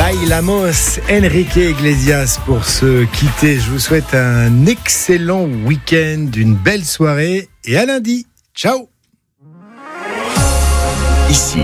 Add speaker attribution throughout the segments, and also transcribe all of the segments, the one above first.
Speaker 1: Bailamos, Enrique Iglesias pour se quitter. Je vous souhaite un excellent week-end, une belle soirée et à lundi. Ciao.
Speaker 2: Ici,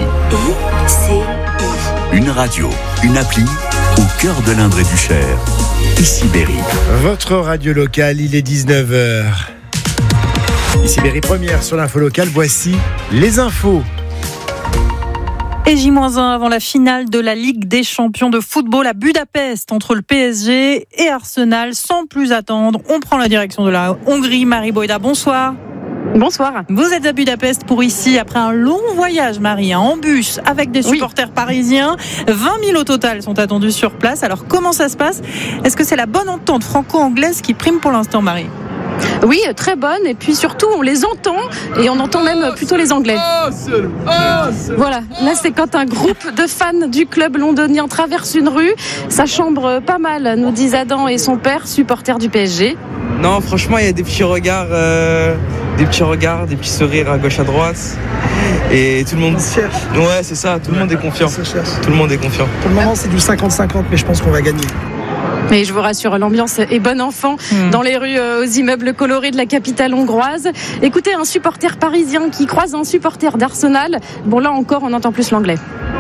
Speaker 2: une radio, une appli au cœur de l'Indre et du Cher. Ici Berry.
Speaker 1: Votre radio locale, il est 19h. Ici Berry première sur l'info locale. Voici les infos.
Speaker 3: Et J-1 avant la finale de la Ligue des champions de football à Budapest entre le PSG et Arsenal. Sans plus attendre, on prend la direction de la Hongrie. Marie Boyda, bonsoir.
Speaker 4: Bonsoir.
Speaker 3: Vous êtes à Budapest pour ici, après un long voyage, Marie, en bus, avec des supporters parisiens. 20 000 au total sont attendus sur place. Alors, comment ça se passe ? Est-ce que c'est la bonne entente franco-anglaise qui prime pour l'instant, Marie ?
Speaker 4: Oui, très bonne. Et puis surtout, on les entend. Et on entend même plutôt les Anglais. Voilà, là c'est quand un groupe de fans du club londonien traverse une rue. Ça chambre pas mal, nous disent Adam et son père, supporter du PSG.
Speaker 5: Non, franchement, il y a des petits regards, des petits sourires à gauche à droite. Et tout le monde cherche. Ouais, c'est ça, tout le monde est confiant. Tout le monde est confiant.
Speaker 6: Pour le moment, c'est du 50-50, mais je pense qu'on va gagner.
Speaker 4: Mais je vous rassure, l'ambiance est bon enfant dans les rues aux immeubles colorés de la capitale hongroise. Écoutez, un supporter parisien qui croise un supporter d'Arsenal. Bon, là encore, on entend plus l'anglais.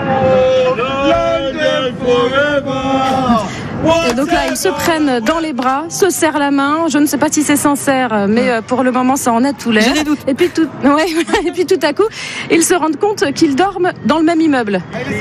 Speaker 4: Et donc là, ils se prennent dans les bras, se serrent la main. Je ne sais pas si c'est sincère, mais pour le moment, ça en a tout l'air.
Speaker 3: J'ai des doutes.
Speaker 4: Et puis tout à coup, ils se rendent compte qu'ils dorment dans le même immeuble.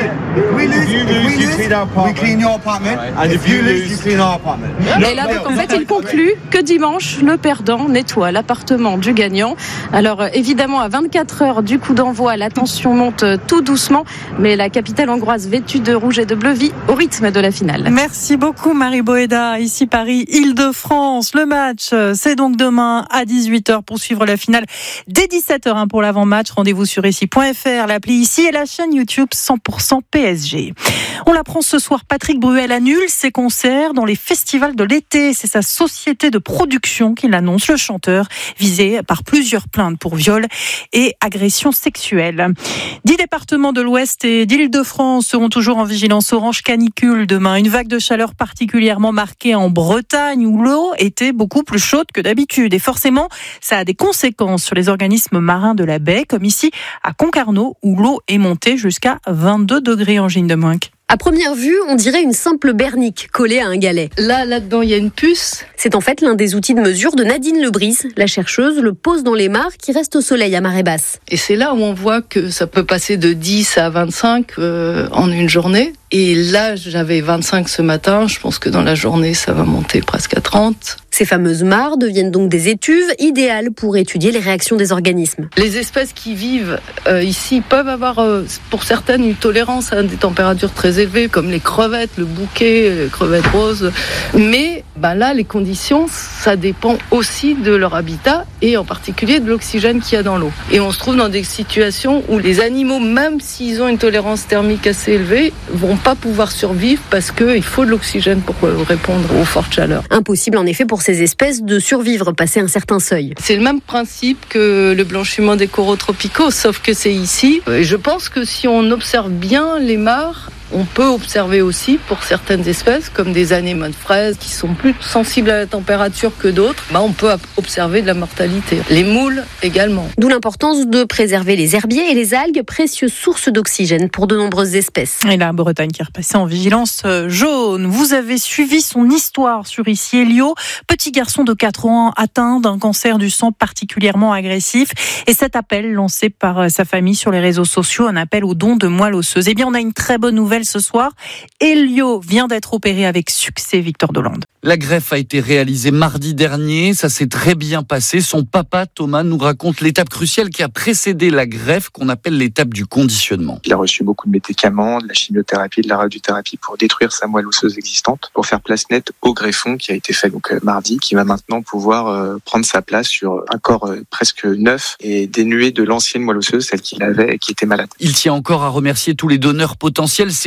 Speaker 4: Et là, donc, en fait, il conclut que dimanche, le perdant nettoie l'appartement du gagnant. Alors, évidemment, à 24 heures du coup d'envoi, la tension monte tout doucement, mais la capitale hongroise vêtue de rouge et de bleu vit au rythme de la finale.
Speaker 3: Merci beaucoup, Marie Boyda. Ici Paris, Île-de-France. Le match, c'est donc demain à 18h pour suivre la finale dès 17h pour l'avant-match. Rendez-vous sur ici.fr, l'appli ici et la chaîne YouTube 100% PSG. On l'apprend ce soir, Patrick Bruel annule ses concerts dans les festivals de l'été. C'est sa société de production qui l'annonce. Le chanteur, visé par plusieurs plaintes pour viol et agression sexuelle. 10 départements de l'Ouest et d'Île-de-France seront toujours en vigilance orange canicule demain. Une vague de chaleur particulièrement marquée en Bretagne où l'eau était beaucoup plus chaude que d'habitude. Et forcément, ça a des conséquences sur les organismes marins de la baie, comme ici à Concarneau où l'eau est montée jusqu'à 22 degrés en Gine de Moinque.
Speaker 7: À première vue, on dirait une simple bernique collée à un galet.
Speaker 8: Là-dedans, il y a une puce.
Speaker 7: C'est en fait l'un des outils de mesure de Nadine Lebris. La chercheuse le pose dans les mares qui restent au soleil à marée basse.
Speaker 8: Et c'est là où on voit que ça peut passer de 10 à 25 en une journée. Et là, j'avais 25 ce matin. Je pense que dans la journée, ça va monter presque à 30.
Speaker 7: Ces fameuses mares deviennent donc des étuves idéales pour étudier les réactions des organismes.
Speaker 8: Les espèces qui vivent ici peuvent avoir, pour certaines, une tolérance à des températures très élevées, comme les crevettes, le bouquet, les crevettes roses. Mais là, les conditions, ça dépend aussi de leur habitat et en particulier de l'oxygène qu'il y a dans l'eau. Et on se trouve dans des situations où les animaux, même s'ils ont une tolérance thermique assez élevée, vont pas pouvoir survivre parce qu'il faut de l'oxygène pour répondre aux fortes chaleurs.
Speaker 7: Impossible en effet pour ces espèces de survivre passé un certain seuil.
Speaker 8: C'est le même principe que le blanchiment des coraux tropicaux, sauf que c'est ici. Et je pense que si on observe bien les mares, on peut observer aussi pour certaines espèces, comme des anémones fraises qui sont plus sensibles à la température que d'autres, on peut observer de la mortalité. Les moules également.
Speaker 7: D'où l'importance de préserver les herbiers et les algues, précieuses sources d'oxygène pour de nombreuses espèces.
Speaker 3: Et la Bretagne qui est repassée en vigilance jaune. Vous avez suivi son histoire sur ici. Elio, petit garçon de 4 ans atteint d'un cancer du sang particulièrement agressif. Et cet appel lancé par sa famille sur les réseaux sociaux, un appel au don de moelle osseuse. Eh bien, on a une très bonne nouvelle ce soir. Elio vient d'être opéré avec succès, Victor Dolande.
Speaker 9: La greffe a été réalisée mardi dernier, ça s'est très bien passé. Son papa Thomas nous raconte l'étape cruciale qui a précédé la greffe, qu'on appelle l'étape du conditionnement.
Speaker 10: Il a reçu beaucoup de médicaments, de la chimiothérapie, de la radiothérapie pour détruire sa moelle osseuse existante, pour faire place nette au greffon qui a été fait donc mardi, qui va maintenant pouvoir prendre sa place sur un corps presque neuf et dénué de l'ancienne moelle osseuse, celle qu'il avait et qui était malade.
Speaker 9: Il tient encore à remercier tous les donneurs potentiels, ces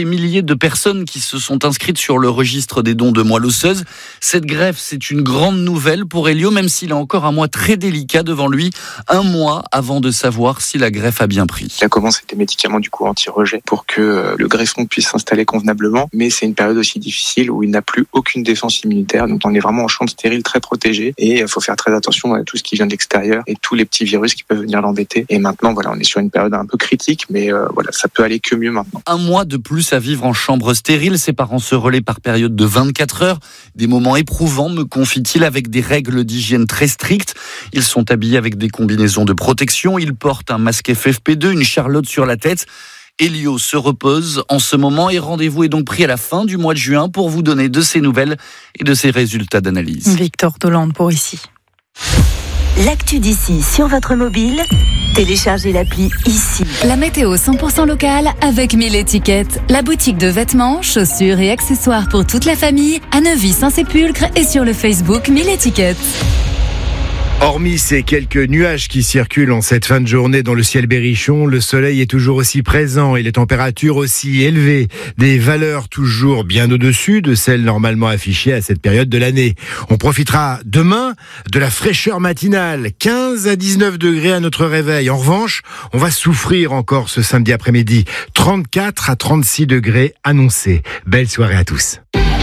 Speaker 9: ces milliers de personnes qui se sont inscrites sur le registre des dons de moelle osseuse. Cette greffe, c'est une grande nouvelle pour Elio, même s'il a encore un mois très délicat devant lui, un mois avant de savoir si la greffe a bien pris.
Speaker 10: Il a commencé des médicaments du coup anti-rejet pour que le greffon puisse s'installer convenablement, mais c'est une période aussi difficile où il n'a plus aucune défense immunitaire, donc on est vraiment en chambre stérile très protégée et il faut faire très attention à tout ce qui vient de l'extérieur et tous les petits virus qui peuvent venir l'embêter. Et maintenant, voilà, on est sur une période un peu critique, mais voilà, ça peut aller que mieux maintenant.
Speaker 9: Un mois de plus à vivre en chambre stérile, ses parents se relaient par période de 24 heures. Des moments éprouvants, me confie-t-il, avec des règles d'hygiène très strictes. Ils sont habillés avec des combinaisons de protection, ils portent un masque FFP2, une charlotte sur la tête. Elio se repose en ce moment et rendez-vous est donc pris à la fin du mois de juin pour vous donner de ses nouvelles et de ses résultats d'analyse.
Speaker 3: Victor Dolande pour ici.
Speaker 11: L'actu d'ici sur votre mobile, téléchargez l'appli ici.
Speaker 12: La météo 100% locale avec 1000 étiquettes. La boutique de vêtements, chaussures et accessoires pour toute la famille à Neuvy-Saint-Sépulcre et sur le Facebook 1000 étiquettes.
Speaker 1: Hormis ces quelques nuages qui circulent en cette fin de journée dans le ciel berrichon, le soleil est toujours aussi présent et les températures aussi élevées. Des valeurs toujours bien au-dessus de celles normalement affichées à cette période de l'année. On profitera demain de la fraîcheur matinale, 15 à 19 degrés à notre réveil. En revanche, on va souffrir encore ce samedi après-midi, 34 à 36 degrés annoncés. Belle soirée à tous.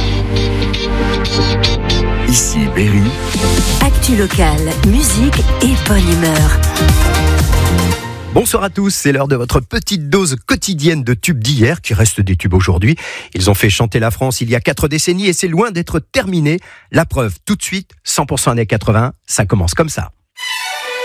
Speaker 2: Ici Berry.
Speaker 11: Actu locale, musique et bonne humeur.
Speaker 13: Bonsoir à tous, c'est l'heure de votre petite dose quotidienne de tubes d'hier, qui restent des tubes aujourd'hui. Ils ont fait chanter la France il y a 4 décennies et c'est loin d'être terminé. La preuve tout de suite, 100% années 80, ça commence comme ça.